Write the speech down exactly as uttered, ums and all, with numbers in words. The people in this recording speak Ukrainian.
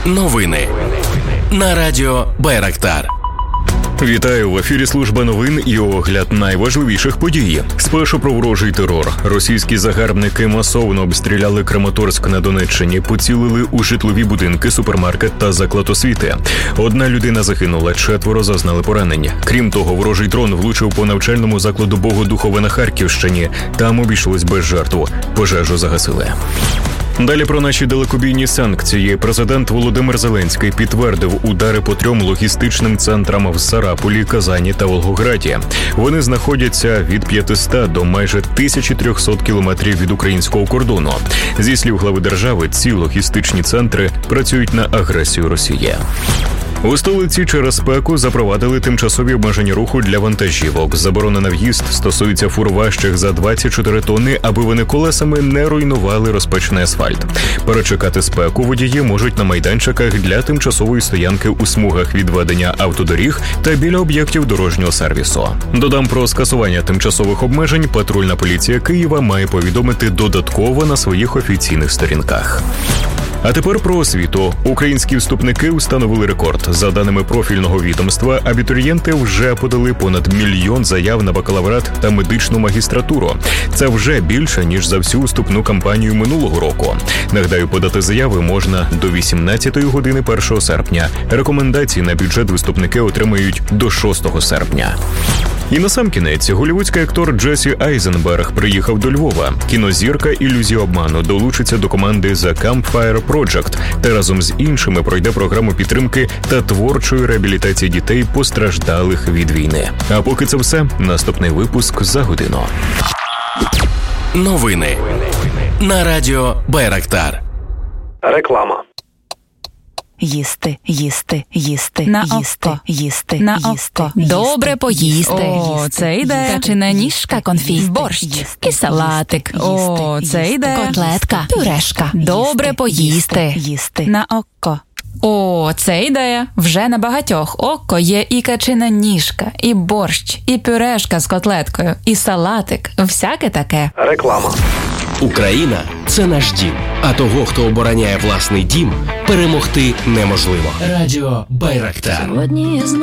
Новини на радіо Байрактар. Вітаю, в ефірі служба новин і огляд найважливіших подій. Спершу про ворожий терор. Російські загарбники масово обстріляли Краматорськ на Донеччині, поцілили у житлові будинки, супермаркет та заклад освіти. Одна людина загинула, четверо зазнали поранень. Крім того, ворожий дрон влучив по навчальному закладу Богодухове на Харківщині. Там обійшлось без жертв. Пожежу загасили. Далі про наші далекобійні санкції. Президент Володимир Зеленський підтвердив удари по трьом логістичним центрам в Сарапулі, Казані та Волгограді. Вони знаходяться від п'ятисот до майже тисячі трьохсот кілометрів від українського кордону. Зі слів глави держави, ці логістичні центри працюють на агресію Росії. У столиці через спеку запровадили тимчасові обмеження руху для вантажівок. Заборона на в'їзд стосується фур важчих за двадцять чотири тонни, аби вони колесами не руйнували розпечений асфальт. Перечекати спеку водії можуть на майданчиках для тимчасової стоянки у смугах відведення автодоріг та біля об'єктів дорожнього сервісу. Додам, про скасування тимчасових обмежень патрульна поліція Києва має повідомити додатково на своїх офіційних сторінках. А тепер про освіту. Українські вступники встановили рекорд. За даними профільного відомства, абітурієнти вже подали понад мільйон заяв на бакалаврат та медичну магістратуру. Це вже більше, ніж за всю вступну кампанію минулого року. Нагадаю, подати заяви можна до вісімнадцятої години першого серпня. Рекомендації на бюджет вступники отримають до шостого серпня. І насамкінець, голлівудський актор Джесі Айзенберг приїхав до Львова. Кінозірка «Ілюзія обману» долучиться до команди The Campfire Project та разом з іншими пройде програму підтримки та творчої реабілітації дітей, постраждалих від війни. А поки це все, наступний випуск за годину. Новини на радіо Байрактар. Реклама. Їсти, їсти, їсти, на їсти, око. їсти, на їсти, око. їсти, Добре поїсти. О, їсти, це ідея. Качина ніжка, конфіт, борщ, і салатик. О, це ідея. Котлетка, пюрешка. Добре поїсти. Їсти. На око. О, це ідея. Вже на багатьох око є і качина ніжка, і борщ, і пюрешка з котлеткою, і салатик. Всяке таке. Реклама. Україна – це наш дім. А того, хто обороняє власний дім, перемогти неможливо. Радіо Байрактар. Сьогодні